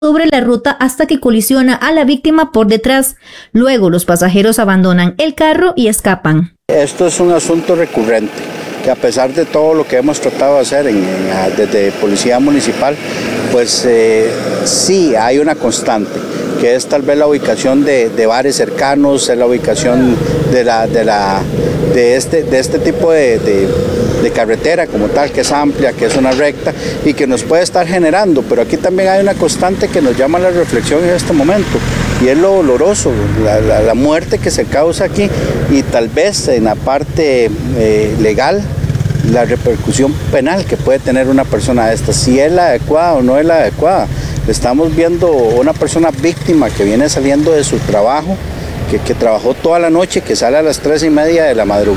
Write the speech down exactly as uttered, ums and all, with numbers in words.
sobre la ruta hasta que colisiona a la víctima por detrás. Luego los pasajeros abandonan el carro y escapan. Esto es un asunto recurrente, que a pesar de todo lo que hemos tratado de hacer en, en, desde Policía Municipal, pues eh, sí hay una constante, que es tal vez la ubicación de, de bares cercanos, es la ubicación de, la, de, la, de, este, de este tipo de, de, de carretera como tal, que es amplia, que es una recta y que nos puede estar generando, pero aquí también hay una constante que nos llama a la reflexión en este momento, y es lo doloroso, la, la, la muerte que se causa aquí, y tal vez en la parte eh, legal, la repercusión penal que puede tener una persona de esta, si es la adecuada o no es la adecuada. Estamos viendo una persona víctima que viene saliendo de su trabajo, que, que trabajó toda la noche, que sale a las tres y media de la madrugada.